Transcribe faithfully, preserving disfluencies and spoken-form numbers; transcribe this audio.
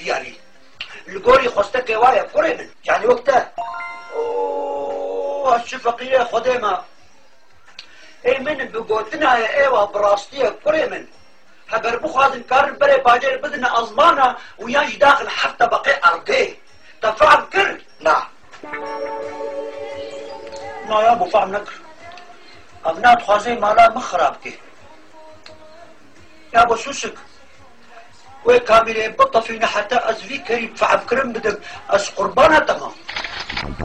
يعني القوري خستك وايا كوري من يعني وقتها اوه الشفقية خديمة اي من بقوتنا يا ايوه براستية كوري من هبر بخوازن كارن بري باجر بدنا ازمانة ويانج داخل حتى بقي ارضي تفهم كر لا لا يا ابو فهم نكر ابنات خوازي مالا مخرابتي يا ابو سوسك وي كاميري بطة فينا حتى ازفي كريم فعب كرم بدك اس قربانة تمام